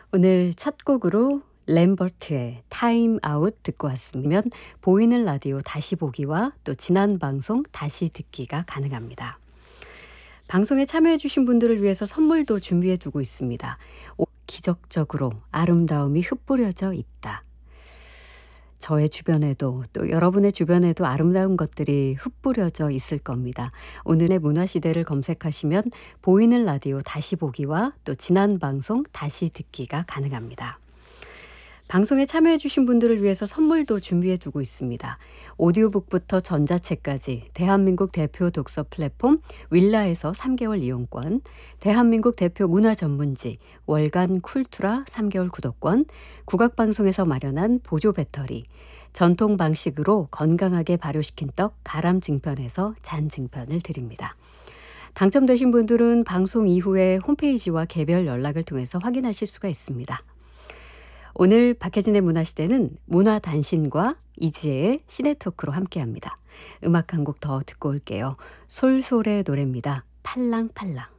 오늘 첫 곡으로 램버트의 타임 아웃 듣고 왔으면 보이는 라디오 다시 보기와 또 지난 방송 다시 듣기가 가능합니다. 방송에 참여해 주신 분들을 위해서 선물도 준비해 두고 있습니다. 기적적으로 아름다움이 흩뿌려져 있다. 저의 주변에도 또 여러분의 주변에도 아름다운 것들이 흩뿌려져 있을 겁니다. 오늘의 문화시대를 검색하시면 보이는 라디오 다시 보기와 또 지난 방송 다시 듣기가 가능합니다. 방송에 참여해 주신 분들을 위해서 선물도 준비해 두고 있습니다. 오디오북부터 전자책까지 대한민국 대표 독서 플랫폼 윌라에서 3개월 이용권, 대한민국 대표 문화 전문지 월간 쿨투라 3개월 구독권, 국악방송에서 마련한 보조 배터리, 전통 방식으로 건강하게 발효시킨 떡 가람 증편에서 잔 증편을 드립니다. 당첨되신 분들은 방송 이후에 홈페이지와 개별 연락을 통해서 확인하실 수가 있습니다. 오늘 박혜진의 문화시대는 문화단신과 이지혜의 시네토크로 함께합니다. 음악 한 곡 더 듣고 올게요. 솔솔의 노래입니다. 팔랑팔랑.